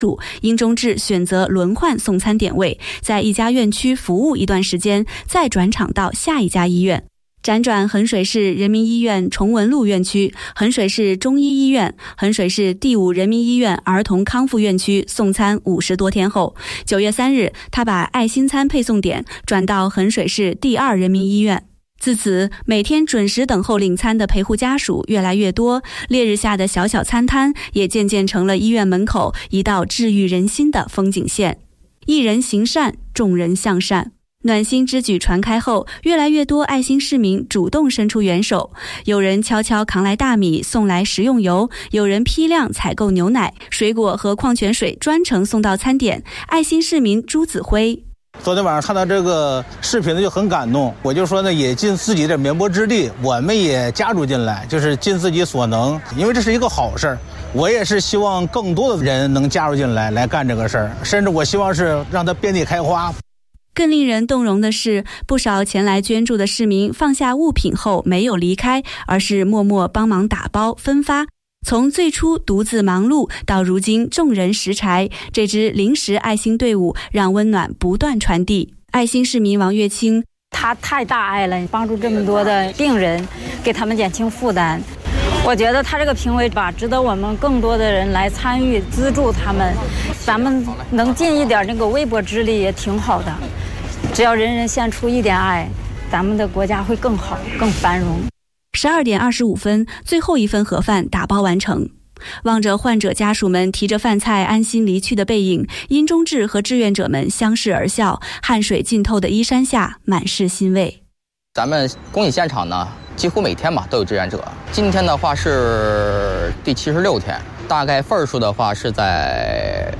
殷忠志选择轮换送餐点位，在一家院区服务一段时间，再转场到下一家医院。辗转衡水市人民医院崇文路院区、衡水市中医医院、衡水市第5人民医院儿童康复院区送餐50多天后，9月3日，他把爱心餐配送点转到衡水市第2人民医院。自此，每天准时等候领餐的陪护家属越来越多，烈日下的小小餐摊也渐渐成了医院门口一道治愈人心的风景线。一人行善，众人向善。暖心之举传开后，越来越多爱心市民主动伸出援手，有人悄悄扛来大米，送来食用油，有人批量采购牛奶、水果和矿泉水，专程送到餐点。爱心市民朱子辉， 昨天晚上看到这个视频呢，就很感动。我就说呢，也尽自己的绵薄之力，我们也加入进来，就是尽自己所能，因为这是一个好事儿。我也是希望更多的人能加入进来，来干这个事儿，甚至我希望是让它遍地开花。 更令人动容的是，不少前来捐助的市民放下物品后没有离开，而是默默帮忙打包分发。从最初独自忙碌到如今众人拾柴，这支临时爱心队伍让温暖不断传递。爱心市民王月清， 他太大爱了，帮助这么多的病人，给他们减轻负担。我觉得他这个评委吧，值得我们更多的人来参与资助他们，咱们能尽一点那个微薄之力也挺好的。只要人人献出一点爱，咱们的国家会更好更繁荣。 12点25分，最后一份盒饭打包完成。望着患者家属们提着饭菜安心离去的背影，殷忠志和志愿者们相视而笑，汗水浸透的衣衫下满是欣慰。 咱们公益现场呢，几乎每天吧都有志愿者。今天的话是第76天，大概份数的话是在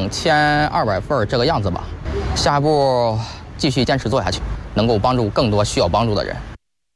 2200份这个样子吧。下一步继续坚持做下去，能够帮助更多需要帮助的人。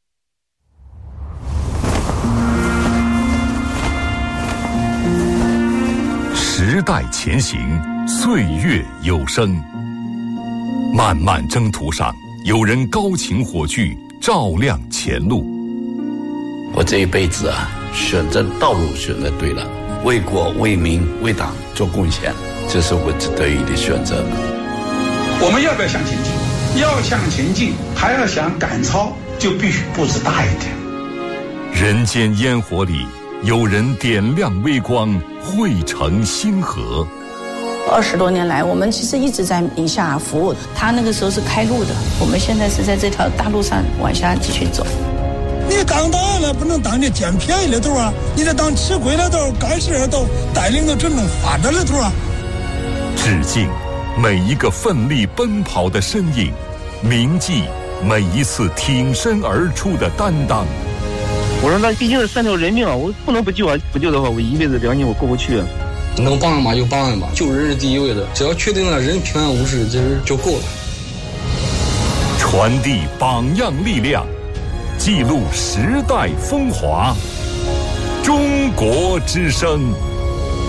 时代前行，岁月有声。漫漫征途上，有人高擎火炬，照亮前路。 我这一辈子啊，选择道路选择对了，为国为民为党做贡献，这是我得意的选择。 我们要不要向前进？要向前进，还要想赶超，就必须步子大一点。 人间烟火里，有人点亮微光，汇成星河。 20多年来，我们其实一直在宁夏服务。他那个时候是开路的，我们现在是在这条大路上往下继续走。 你当大了，不能当你捡便宜的头啊！你得当吃亏的头、干事的头，带领着真正发展的头啊！ 致敬每一个奋力奔跑的身影，铭记每一次挺身而出的担当。 我说那毕竟是3条人命啊，我不能不救啊！不救的话，我一辈子良心我过不去啊！ 能帮人吧就帮人吧，救人是第一位的，只要确定了人平安无事，这就够了。 传递榜样力量，记录时代风华。中国之声。